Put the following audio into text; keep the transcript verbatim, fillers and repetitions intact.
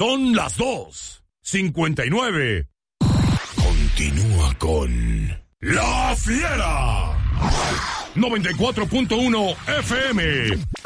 Son las dos cincuenta y nueve. Continúa con La Fiera. noventa y cuatro punto uno F M.